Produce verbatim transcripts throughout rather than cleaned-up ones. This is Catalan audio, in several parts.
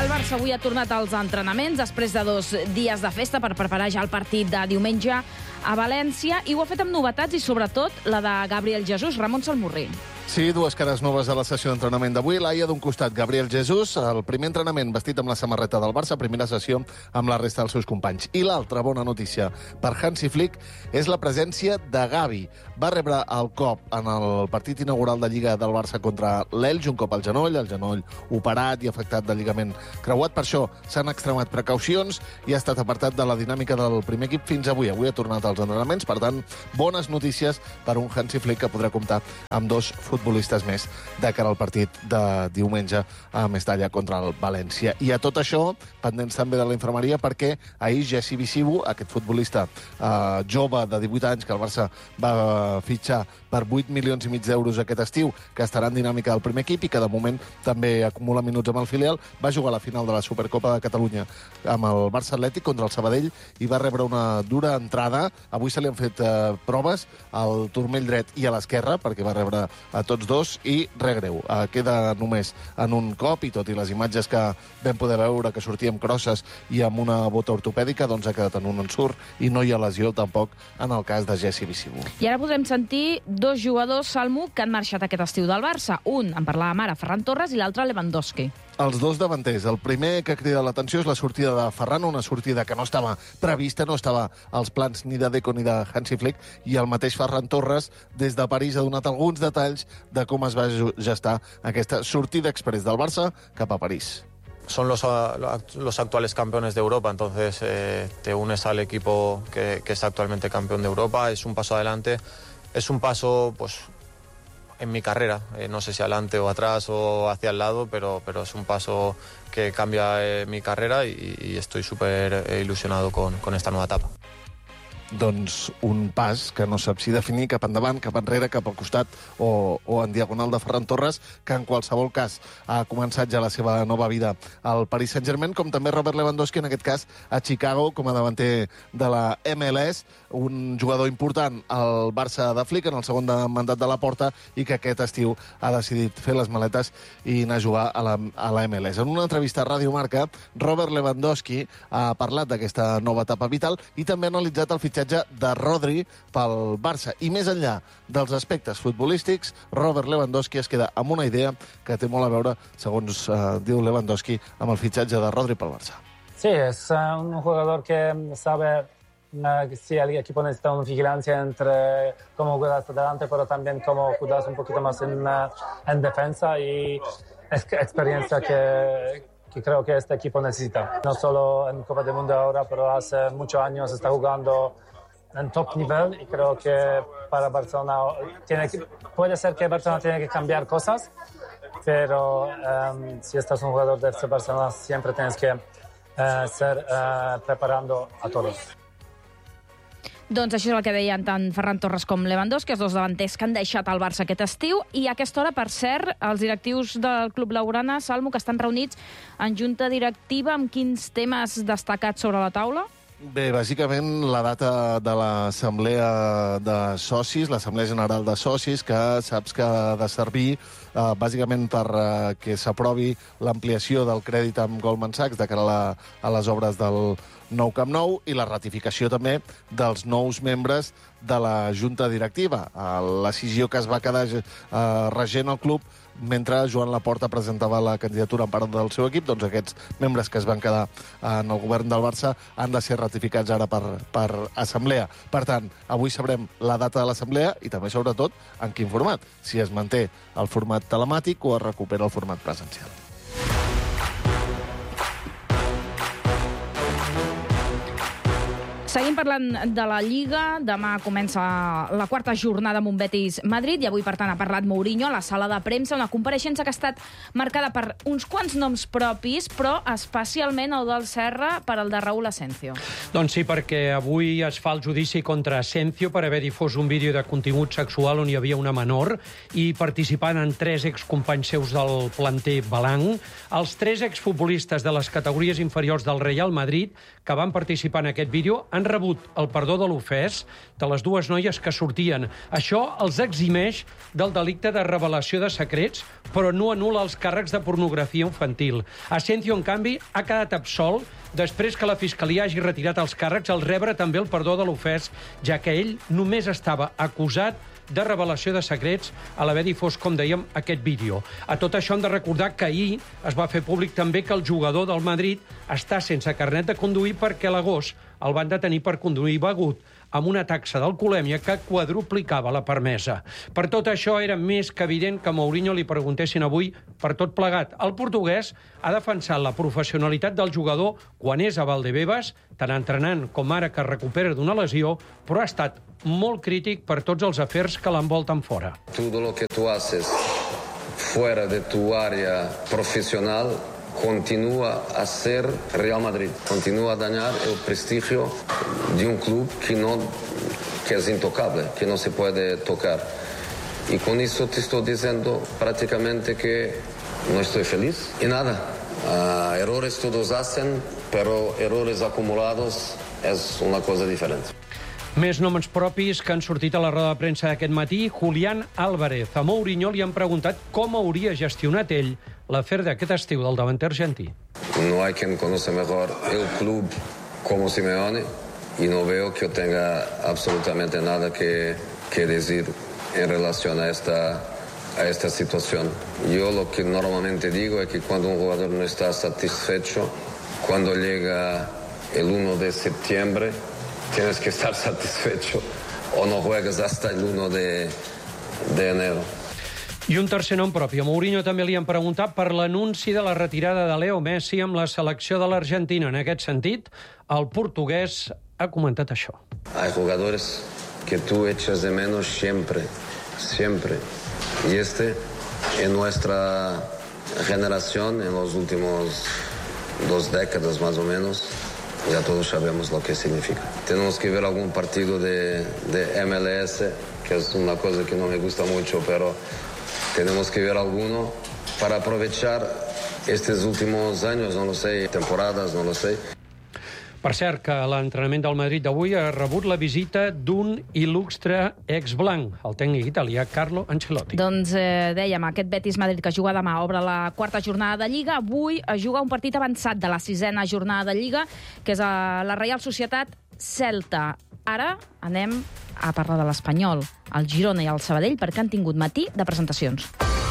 El Barça avui ha tornat als entrenaments després de dos dies de festa per preparar ja el partit de diumenge a València, i ho ha fet amb novetats i sobretot la de Gabriel Jesús. Ramon Salmurri. Sí, dues cares noves a la sessió d'entrenament d'avui. Laia, d'un costat, Gabriel Jesús, el primer entrenament vestit amb la samarreta del Barça, primera sessió amb la resta dels seus companys. I l'altra bona notícia per Hansi Flick és la presència de Gavi. Va rebre el cop en el partit inaugural de Lliga del Barça contra l'Elx, un cop al genoll, el genoll operat i afectat de lligament creuat. Per això s'han extremat precaucions i ha estat apartat de la dinàmica del primer equip fins avui. Avui ha tornat als entrenaments, per tant, bones notícies per un Hansi Flick que podrà comptar amb dos futbolistes més de cara al partit de diumenge a Mestalla contra el València. I a tot això, pendents també de la infermeria, perquè ahir Jesse Visibu, aquest futbolista eh, jove de divuit anys que el Barça va fitxar per vuit milions i mig d'euros aquest estiu, que estarà en dinàmica del primer equip i que de moment també acumula minuts amb el filial, va jugar a la final de la Supercopa de Catalunya amb el Barça Atlètic contra el Sabadell i va rebre una dura entrada. Avui se li han fet eh, proves al turmell dret i a l'esquerra, perquè va rebre a tots dos, i res greu. Uh, queda només en un cop, i tot i les imatges que vam poder veure, que sortia amb crosses i amb una bota ortopèdica, doncs ha quedat en un ensurt i no hi ha lesió tampoc en el cas de Jesse Visibu. I ara podrem sentir dos jugadors, Salmo, que han marxat aquest estiu del Barça. Un, en parlàvem ara, Ferran Torres, i l'altre, Lewandowski. Els dos davanters. El primer que crida l'atenció és la sortida de Ferran, una sortida que no estava prevista, no estava als plans ni de Deco ni de Hansi Flick, i el mateix Ferran Torres, des de París, ha donat alguns detalls de com es va gestar aquesta sortida express del Barça cap a París. Son los, los actuales campeones de Europa, entonces eh, te unes al equipo que, que es actualmente campeón de Europa, es un paso adelante, es un paso pues en mi carrera, eh, no sé si adelante o atrás o hacia el lado, pero, pero es un paso que cambia eh, mi carrera y, y estoy súper eh, ilusionado con, con esta nueva etapa. Doncs un pas que no sap si definir cap endavant, cap enrere, cap al costat o, o en diagonal de Ferran Torres, que en qualsevol cas ha començat ja la seva nova vida al Paris Saint-Germain, com també Robert Lewandowski, en aquest cas a Chicago, com a davanter de la M L S, un jugador important al Barça de Flick en el segon mandat de la Porta, i que aquest estiu ha decidit fer les maletes i anar a jugar a la, a la M L S. En una entrevista a Ràdio Marca, Robert Lewandowski ha parlat d'aquesta nova etapa vital i també ha analitzat el fitxatge de Rodri pel Barça. I més enllà dels aspectes futbolístics, Robert Lewandowski es queda amb una idea que té molt a veure, segons eh, diu Lewandowski, amb el fitxatge de Rodri pel Barça. Sí, es uh, un jugador que sabe uh, que si el equipo necesita una vigilancia entre cómo jugar hasta adelante, pero también cómo jugar un poquito más en, uh, en defensa, y es experiencia que... que creo que este equipo necesita. No solo en Copa del Mundo ahora, pero hace muchos años está jugando en top nivel, y creo que para Barcelona tiene que, puede ser que Barcelona tiene que cambiar cosas, pero um, si estás un jugador de F C Barcelona siempre tienes que uh, ser uh, preparando a todos. Doncs això és el que deien tant Ferran Torres com Lewandowski, els dos davanters que han deixat el Barça aquest estiu. I a aquesta hora, per cert, els directius del Club Blaugrana, Salmo, que estan reunits en junta directiva, amb quins temes destacats sobre la taula? Bé, bàsicament la data de l'assemblea de socis, l'assemblea general de socis, que saps que ha de servir eh, bàsicament per eh, que s'aprovi l'ampliació del crèdit amb Goldman Sachs de cara a, la, a les obres del nou Camp Nou, i la ratificació també dels nous membres de la junta directiva. La decisió que es va quedar eh, regent el club mentre Joan Laporta presentava la candidatura en part del seu equip, doncs aquests membres que es van quedar en el govern del Barça han de ser ratificats ara per, per assemblea. Per tant, avui sabrem la data de l'assemblea i també, sobretot, en quin format. Si es manté el format telemàtic o es recupera el format presencial. Seguim parlant de la Lliga. Demà comença la quarta jornada amb un Betis-Madrid i avui, per tant, ha parlat Mourinho a la sala de premsa, una compareixença que ha estat marcada per uns quants noms propis, però especialment el del Serra per el de Raúl Asensio. Doncs sí, perquè avui es fa el judici contra Asensio per haver difós un vídeo de contingut sexual on hi havia una menor i participant en tres excompanys seus del planter Balang. Els tres exfutbolistes de les categories inferiors del Real Madrid que van participar en aquest vídeo han rebut rebut el perdó de l'ofès de les dues noies que sortien. Això els eximeix del delicte de revelació de secrets, però no anul·la els càrrecs de pornografia infantil. Asencio, en canvi, ha quedat absolt després que la Fiscalia hagi retirat els càrrecs al rebre també el perdó de l'ofès, ja que ell només estava acusat de revelació de secrets a l'haver difós, com dèiem, aquest vídeo. A tot això hem de recordar que ahir es va fer públic també que el jugador del Madrid està sense carnet de conduir perquè a l'agost el van detenir per conduir begut amb una taxa d'alcoholèmia que quadruplicava la permesa. Per tot això era més que evident que a Mourinho li preguntessin avui per tot plegat. El portuguès ha defensat la professionalitat del jugador quan és a Valdebebas, tant entrenant com ara que recupera d'una lesió, però ha estat molt crític per tots els afers que l'envolten fora. Todo lo que tú haces fuera de tu área profesional continúa a ser Real Madrid, continúa a dañar el prestigio de un club que, no, que es intocable, que no se puede tocar. Y con eso te estoy diciendo prácticamente que no estoy feliz. Y nada, uh, errores todos hacen, pero errores acumulados es una cosa diferente. Més noms propis que han sortit a la roda de premsa d'aquest matí. Julián Álvarez. A Mourinho li han preguntat com hauria gestionat ell l'afer d'aquest estiu del davanter argentí. No hay quien conoce mejor el club como Simeone y no veo que tenga absolutamente nada que, que decir en relación a esta, a esta situación. Yo lo que normalmente digo es que cuando un jugador no está satisfecho, cuando llega el uno de septiembre, tienes que estar satisfecho o no juegas hasta el uno de, de enero. I un tercer nom propi. A Mourinho també li han preguntat per l'anunci de la retirada de Leo Messi amb la selecció de l'Argentina. En aquest sentit, el portuguès ha comentat això. Hay jugadores que tú echas de menos siempre, siempre. Y este, en nuestra generación, en los últimos dos décadas más o menos, ya todos sabemos lo que significa. Tenemos que ver algún partido de, de M L S, que es una cosa que no me gusta mucho, pero tenemos que ver alguno para aprovechar estos últimos años, no lo sé, temporadas, no lo sé. Per cert, que l'entrenament del Madrid d'avui ha rebut la visita d'un il·lustre ex-blanc, el tècnic italià Carlo Ancelotti. Doncs eh, dèiem, aquest Betis-Madrid que juga demà obre la quarta jornada de Lliga. Avui es juga un partit avançat de la sisena jornada de Lliga, que és a la Reial Societat Celta. Ara anem a parlar de l'Espanyol, el Girona i el Sabadell, perquè han tingut matí de presentacions.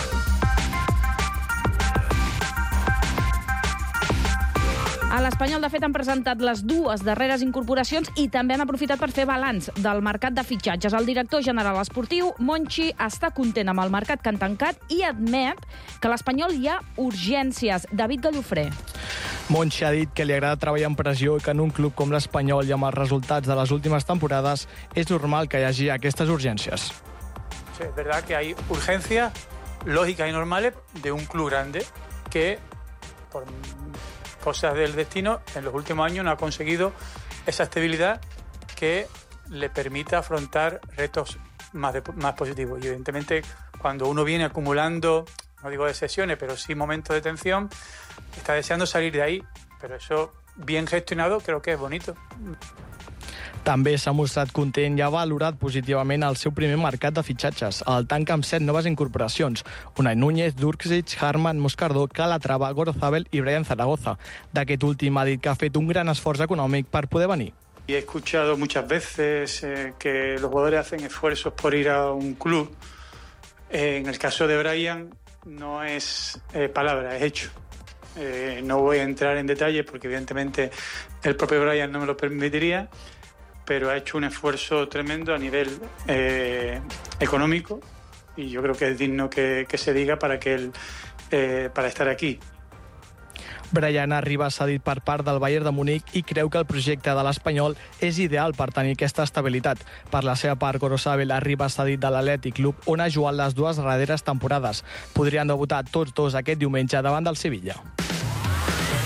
A l'Espanyol, de fet, han presentat les dues darreres incorporacions i també han aprofitat per fer balanç del mercat de fitxatges. El director general esportiu, Monchi, està content amb el mercat que han tancat i admet que a l'Espanyol hi ha urgències. David Gallofré. Monchi ha dit que li agrada treballar en pressió i que en un club com l'Espanyol i amb els resultats de les últimes temporades és normal que hi hagi aquestes urgències. Sí, es verdad que hay urgencias lógicas y normales de un club grande que, por cosas del destino, en los últimos años no ha conseguido esa estabilidad que le permita afrontar retos más, de, más positivos. Y evidentemente, cuando uno viene acumulando, no digo de sesiones, pero sí momentos de tensión, está deseando salir de ahí. Pero eso, bien gestionado, creo que es bonito. També s'ha mostrat content i ha valorat positivament el seu primer mercat de fitxatges. El tanca amb set noves incorporacions: Unai Núñez, Durksic, Harman, Moscardó, Calatrava, Gorozabel i Brian Zaragoza. D'aquest últim ha dit que ha fet un gran esforç econòmic per poder venir. Y he escuchado muchas veces eh, que los jugadores hacen esfuerzos por ir a un club. Eh, en el caso de Brian no es eh, palabra, es hecho. Eh, no voy a entrar en detalles porque evidentemente el propio Brian no me lo permitiría, pero ha hecho un esfuerzo tremendo a nivel eh, económico y yo creo que es digno que, que se diga para, que él, eh, para estar aquí. Brian arriba cedit per part del Bayern de Múnich i creu que el projecte de l'Espanyol és ideal per tenir aquesta estabilitat. Per la seva part, Gorozabel arriba cedit de l'Atlètic Club, on ha jugat les dues darreres temporades. Podrien debutar tots dos aquest diumenge davant del Sevilla.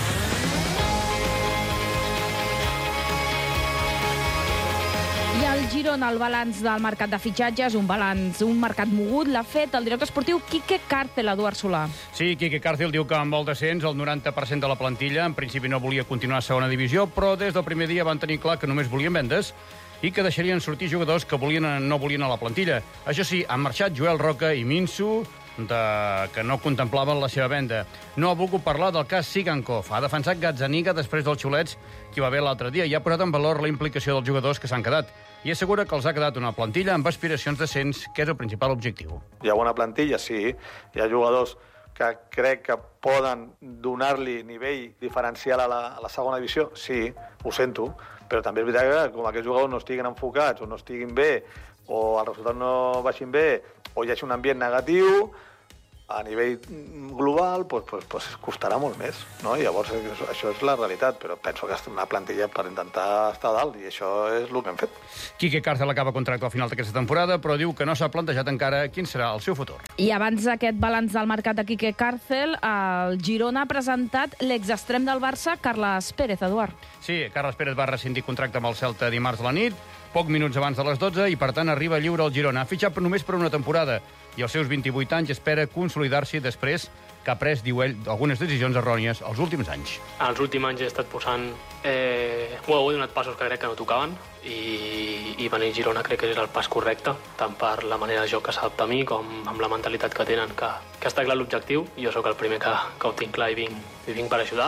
I el Girona, el balanç del mercat de fitxatges, un balanç, un mercat mogut, l'ha fet el director esportiu Quique Cárcel, Eduard Solà. Sí, Quique Cárcel diu que amb el descens el noranta per cent de la plantilla en principi no volia continuar a segona divisió, però des del primer dia van tenir clar que només volien vendes i que deixarien sortir jugadors que volien, no volien a la plantilla. Això sí, han marxat Joel Roca i Minsu, de, que no contemplaven la seva venda. No ha volgut parlar del cas Sigankov. Ha defensat Gazzaniga després dels xulets que va haver l'altre dia i ha posat en valor la implicació dels jugadors que s'han quedat. I assegura que els ha quedat una plantilla amb aspiracions d'ascens, que és el principal objectiu. Hi ha bona plantilla, sí. Hi ha jugadors que crec que poden donar-li nivell diferencial a la, a la segona divisió, sí, ho sento, però també és veritat que com aquests jugadors no estiguin enfocats o no estiguin bé o els resultats no baixin bé o hi hagi un ambient negatiu, a nivell global pues, pues, pues costarà molt més, no? I llavors això és la realitat, però penso que és una plantilla per intentar estar a dalt i això és el que hem fet. Quique Cárcel acaba contracte al final d'aquesta temporada, però diu que no s'ha plantejat encara quin serà el seu futur. I abans d'aquest balanç del mercat de Quique Cárcel, el Girona ha presentat l'exextrem del Barça, Carles Pérez, Eduard. Sí, Carles Pérez va rescindir contracte amb el Celta dimarts a la nit, poc minuts abans de les dotze, i per tant arriba lliure al Girona. Ha fitxat només per una temporada i als seus vint-i-vuit anys espera consolidar-s'hi després que ha pres, diu ell, algunes decisions errònies els últims anys. Els últims anys he estat posant... Eh, bueno, he donat passos que crec que no tocaven i, i venir a Girona crec que és el pas correcte, tant per la manera de joc que s'adapta a mi com amb la mentalitat que tenen, que, que està clar l'objectiu. Jo sóc el primer que, que ho tinc clar i vinc, i vinc per ajudar.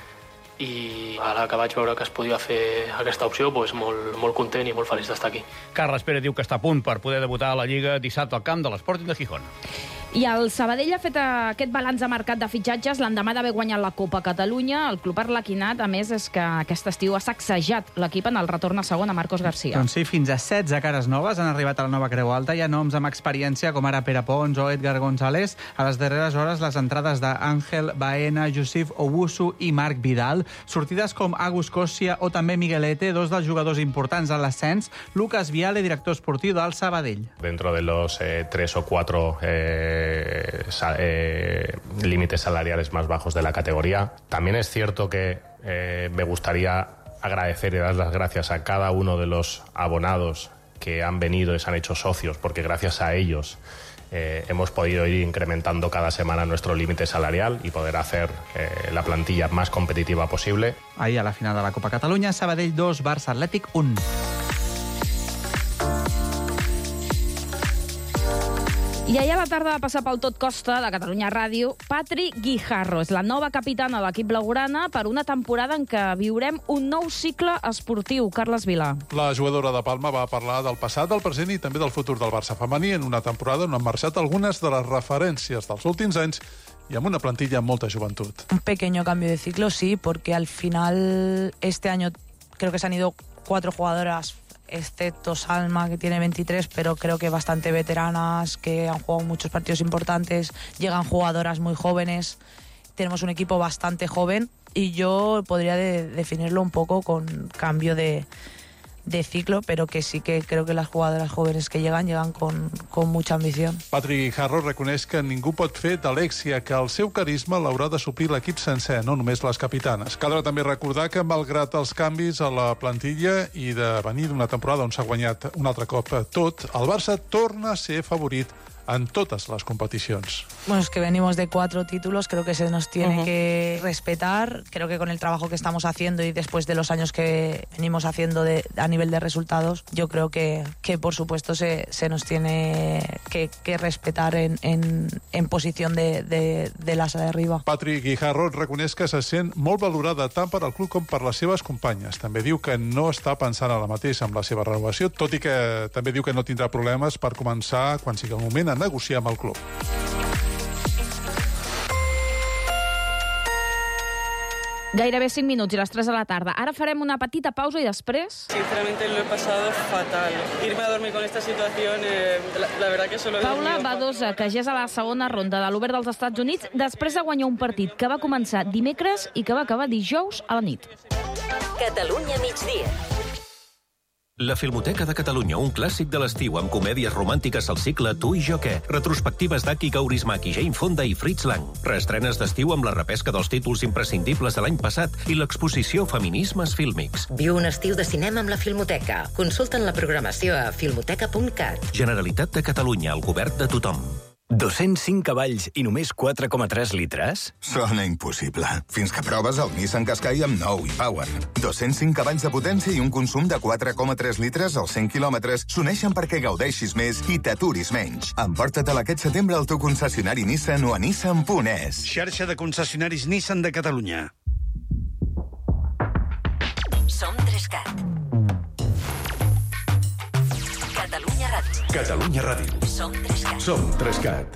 I ara que vaig veure que es podia fer aquesta opció, doncs molt, molt content i molt feliç d'estar aquí. Carles Pérez diu que està a punt per poder debutar a la Lliga dissabte al camp de l'Sporting de Gijón. I el Sabadell ha fet aquest balanç de mercat de fitxatges l'endemà d'haver guanyat la Copa Catalunya. El club arlequinat, a més, és que aquest estiu ha sacsejat l'equip en el retorn a segona, Marcos García. Doncs sí, fins a setze cares noves han arribat a la nova Creu Alta. Hi ha noms amb experiència com ara Pere Pons o Edgar González. A les darreres hores, les entrades d'Àngel Baena, Josif Owusu i Marc Vidal. Sortides com Agus Cossia o també Miguelete, dos dels jugadors importants a l'ascens. Lucas Viale, director esportiu del Sabadell. Dentro de los eh, tres o cuatro... Eh... Eh, límites salariales más bajos de la categoría. También es cierto que eh, me gustaría agradecer y dar las gracias a cada uno de los abonados que han venido y se han hecho socios, porque gracias a ellos eh, hemos podido ir incrementando cada semana nuestro límite salarial y poder hacer eh, la plantilla más competitiva posible. Ahir a la final de la Copa Catalunya, Sabadell dos, Barça Atlètic un. I ahir a la tarda va passar pel Tot Costa de Catalunya Ràdio Patri Guijarro. És la nova capitana de l'equip blaugrana per una temporada en què viurem un nou cicle esportiu. Carles Vilà. La jugadora de Palma va parlar del passat, del present i també del futur del Barça femení en una temporada on han marxat algunes de les referències dels últims anys y amb una plantilla amb molta joventut. Un pequeño cambio de ciclo, sí, porque al final este año creo que se han ido cuatro jugadoras, excepto Salma, que tiene veintitrés, pero creo que bastante veteranas, que han jugado muchos partidos importantes, llegan jugadoras muy jóvenes, tenemos un equipo bastante joven y yo podría de, definirlo un poco con cambio de, de ciclo, pero que sí que creo que las jugadoras jóvenes que llegan, llegan con, con mucha ambición. Patri Guijarro reconeix que ningú pot fer d'Alexia, que el seu carisma l'haurà de suplir l'equip sencer, no només les capitanes. Caldrà també recordar que, malgrat els canvis a la plantilla i de venir d'una temporada on s'ha guanyat un altre cop tot, el Barça torna a ser favorit en totes les competicions. Bueno, es que venimos de cuatro títulos, creo que se nos tiene uh-huh. que respetar. Creo que con el trabajo que estamos haciendo y después de los años que venimos haciendo de, a nivel de resultados, yo creo que, que por supuesto se, se nos tiene que, que respetar en, en, en posición de, de, de l'asa de arriba. Patri Guijarro reconeix que se sent molt valorada tant per al club com per les seves companyes. També diu que no està pensant ara mateix amb la seva renovació, tot i que també diu que no tindrà problemes per començar, quan sigui el moment, a negociar amb el club. Gairebé cinc minuts i les tres de la tarda. Ara farem una petita pausa i després... Sinceramente lo he pasado fatal. Irme a dormir con esta situación, eh, la, la verdad que solo he Paula Badosa, que ja és a la segona ronda de l'Obert dels Estats Units, després de guanyar un partit que va començar dimecres i que va acabar dijous a la nit. Catalunya migdia. La Filmoteca de Catalunya, un clàssic de l'estiu amb comèdies romàntiques al cicle Tu i jo què, retrospectives d'Aki Kaurismäki, Jane Fonda i Fritz Lang, reestrenes d'estiu amb la repesca dels títols imprescindibles de l'any passat i l'exposició Feminismes Fílmics. Viu un estiu de cinema amb la Filmoteca. Consulta'n la programació a filmoteca punt cat. Generalitat de Catalunya, el govern de tothom. dos-cents cinc cavalls i només quatre coma tres litres? Sona impossible. Fins que proves el Nissan Qashqai amb nou e-Power. dos-cents cinc cavalls de potència i un consum de quatre coma tres litres als cent quilòmetres s'uneixen perquè gaudeixis més i t'aturis menys. Emporta-te'l aquest setembre al teu concessionari Nissan o a nissan punt es. Xarxa de concessionaris Nissan de Catalunya. Som Trescat. Catalunya Ràdio. Catalunya Ràdio. Som Trescat. Som Trescat.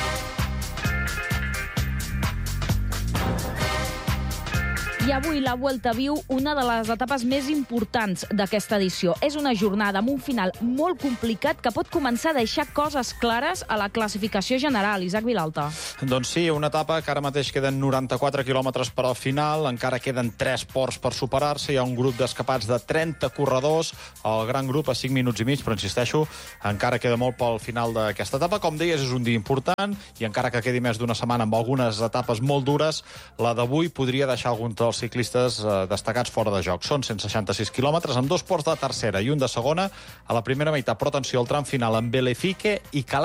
I avui la Vuelta viu una de les etapes més importants d'aquesta edició. És una jornada amb un final molt complicat que pot començar a deixar coses clares a la classificació general. Isaac Vilalta. Doncs sí, una etapa que ara mateix queden noranta-quatre quilòmetres per al final, encara queden tres ports per superar-se, hi ha un grup d'escapats de trenta corredors, el gran grup a cinc minuts i mig, però insisteixo, encara queda molt pel final d'aquesta etapa. Com deies, és un dia important, i encara que quedi més d'una setmana amb algunes etapes molt dures, la d'avui podria deixar algun dels ciclistes eh, destacats fora de joc. Són cent seixanta-sis quilòmetres amb dos ports de tercera i un de segona a la primera meitat, però atenció al tram final amb Belefique i Calà.